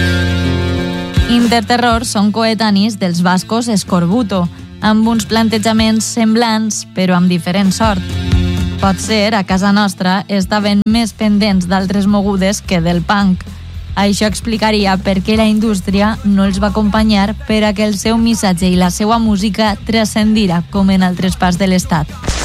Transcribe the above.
Interterror són coetanis dels bascos Escorbuto, amb uns plantejaments semblants, però amb diferent sort. Potser a casa nostra estaven més pendents d'altres mogudes que del punk. Això explicaria per què la indústria no els va acompanyar per a que el seu missatge i la seva música transcendira com en altres parts de l'estat.